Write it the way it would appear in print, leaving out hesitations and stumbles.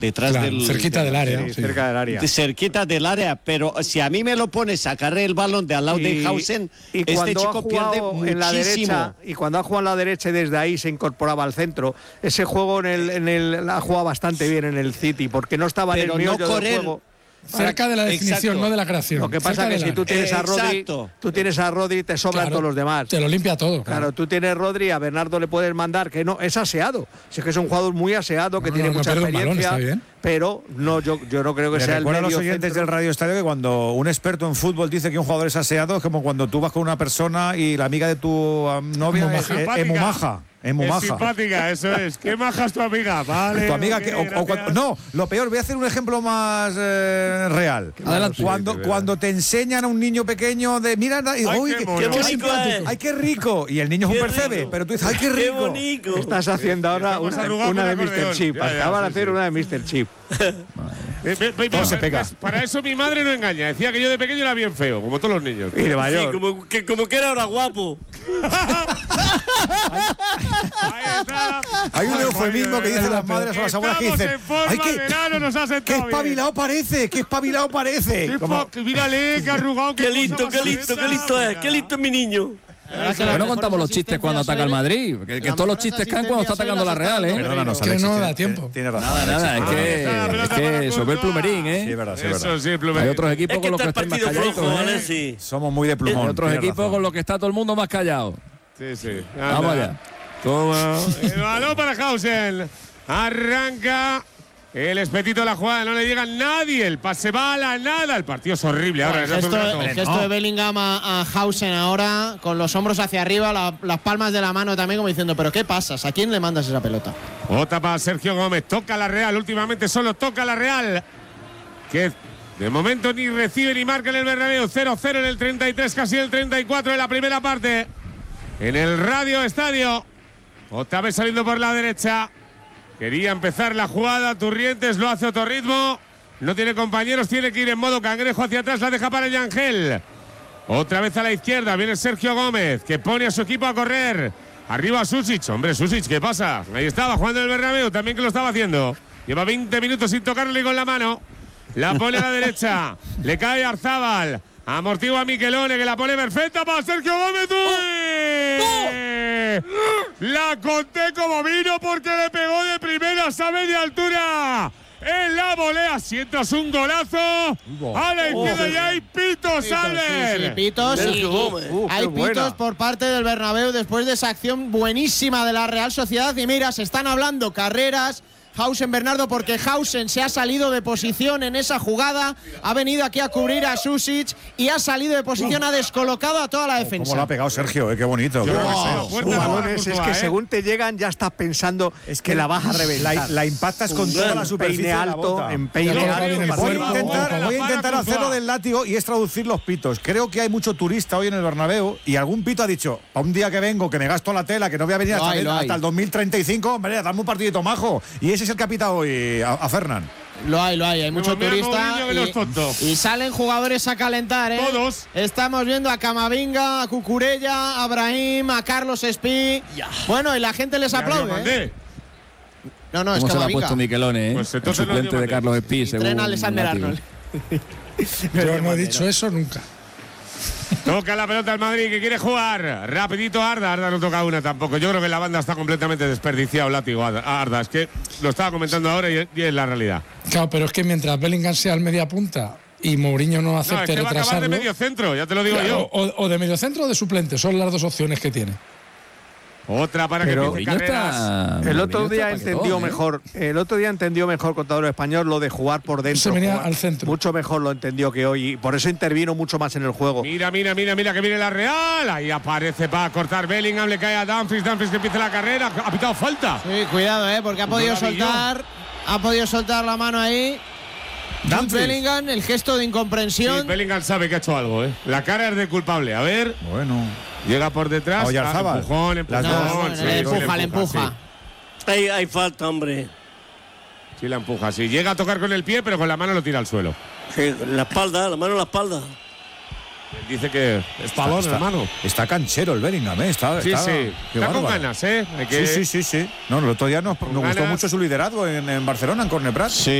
detrás cerquita del área. Sí, cerca del área. Cerquita del área, pero si a mí me lo pones a cargar el balón de al lado de Hausen, este chico pierde muchísimo. En la derecha, y cuando ha jugado en la derecha y desde ahí se incorporaba al centro, ese juego ha jugado bastante bien en el City, porque no estaba en el meollo del juego. Cerca de la definición, no de la creación. Lo que pasa es que si tú tienes a Rodri, te sobran todos los demás. Te lo limpia todo. Claro, tú tienes Rodri, a Bernardo le puedes mandar, que no, es aseado. Si es que es un jugador muy aseado, que tiene mucha experiencia. Pero no, yo no creo que sea el medio. Recuerda a los oyentes del Radio Estadio que cuando un experto en fútbol dice que un jugador es aseado, es como cuando tú vas con una persona y la amiga de tu novia es muy maja. Es muy maja. Simpática, eso es. ¿Qué maja es tu amiga? Vale. Tu amiga no, lo peor, voy a hacer un ejemplo más real. Adelante. Cuando te enseñan a un niño pequeño de mira, uy, qué simpático. Ay, qué rico. Y el niño es un percebe, pero tú dices, ay, qué rico. Qué bonito. Estás haciendo ahora una de Mr. Chip. Acaban de hacer una de Mr. Chip. Para eso mi madre no engaña. Decía que yo de pequeño era bien feo, como todos los niños. Y de mayor. Sí, como que era ahora guapo. Hay un eufemismo que dicen las madres o las abuelas que dicen, ay, qué espabilado parece, qué espabilado parece. Mírale, qué arrugado. Qué listo es, qué listo es mi niño. Que no contamos los chistes cuando ataca el Madrid. Que todos los chistes caen cuando está atacando la Real, ¿eh? Perdónanos, que no da tiempo. Tiene razón. Nada, es que sobre el plumerín, ¿eh? Sí, es verdad, Eso sí, el plumerín. Hay otros equipos con los que están más callados. Sí. Somos muy de plumón. Hay otros equipos con los que está todo el mundo más callado. Sí. Vamos allá. Toma. El balón para Hausen. Arranca. El espetito de la jugada, no le llega nadie. El pase va a la nada. El partido es horrible. Ahora, el gesto de Bellingham a Hausen ahora, con los hombros hacia arriba, las palmas de la mano también, como diciendo, ¿pero qué pasas? ¿A quién le mandas esa pelota? Otra para Sergio Gómez. Toca la Real. Últimamente solo toca la Real. Que de momento ni recibe ni marca en el Bernabéu. 0-0 en el 33, casi el 34 de la primera parte. En el Radio Estadio. Otra vez saliendo por la derecha. Quería empezar la jugada, Turrientes lo hace a otro ritmo. No tiene compañeros, tiene que ir en modo cangrejo hacia atrás, la deja para el Yangel. Otra vez a la izquierda, viene Sergio Gómez, que pone a su equipo a correr. Arriba Susic, hombre, Susic, ¿qué pasa? Ahí estaba jugando el Bernabéu, también que lo estaba haciendo. Lleva 20 minutos sin tocarle con la mano. La pone a la derecha, le cae Arzábal. Amortigua a Miquelone, que la pone perfecta para Sergio Gómez. La conté como vino porque le pegó de primera a media altura. En la volea, sientas un golazo. A la izquierda ya hay pitos, Albert. Sí, pitos. Hay pitos por parte del Bernabéu después de esa acción buenísima de la Real Sociedad. Y mira, se están hablando carreras. Hausen, Bernardo, porque Hausen se ha salido de posición en esa jugada, ha venido aquí a cubrir a Susic y ha salido de posición, ha descolocado a toda la defensa. ¿Cómo lo ha pegado Sergio? Qué bonito. Es que según te llegan ya estás pensando que la vas a reventar. La impactas con toda la superficie peine alto, en peine alto. Voy a intentar hacerlo del látigo y es traducir los pitos. Creo que hay mucho turista hoy en el Bernabéu y algún pito ha dicho, a un día que vengo, que me gasto la tela, que no voy a venir hasta el 2035, hombre, dame un partidito majo. Y ese es el que ha pitado hoy a Fernán. Lo hay mucho turista y salen jugadores a calentar, ¿eh? Todos. Estamos viendo a Camavinga, a Cucurella, a Brahim, a Carlos Espí. Bueno, y la gente les aplaude, ¿eh? No, es ¿Cómo se lo ha Camavinga. puesto Miquelone, Pues el suplente de Carlos Espí? Entrena Alexander Arnold. Yo no he dicho eso nunca. Toca la pelota el Madrid, que quiere jugar. Rapidito Arda no toca una tampoco. Yo creo que la banda está completamente desperdiciado, látigo a Arda. Es que lo estaba comentando ahora y es la realidad. Claro, pero es que mientras Bellingham sea el media punta y Mourinho no acepte retrasarlo. Va a acabar de medio centro, ya te lo digo yo. O de medio centro o de suplente, son las dos opciones que tiene. Otra para que empiece carreras. El otro día entendió mejor. El otro día entendió mejor Contador Español lo de jugar por dentro. Se venía al centro. Mucho mejor lo entendió que hoy. Y por eso intervino mucho más en el juego. Mira que viene la Real. Ahí aparece para cortar Bellingham. Le cae a Dumfries que empieza la carrera. Ha pitado falta. Sí, cuidado, porque ha podido soltar la mano ahí. Bellingham, el gesto de incomprensión. Sí, Bellingham sabe que ha hecho algo, La cara es de culpable. A ver. Bueno. Llega por detrás. Empujón. Le empuja. Sí. Hay falta, hombre. Sí, la empuja. Sí, llega a tocar con el pie, pero con la mano lo tira al suelo. Sí, la mano en la espalda. Dice que es pavón, hermano. Está canchero el Bellingham, Está con ganas, Sí. No, el otro día nos gustó mucho su liderazgo en Barcelona, en Corneprat. Sí.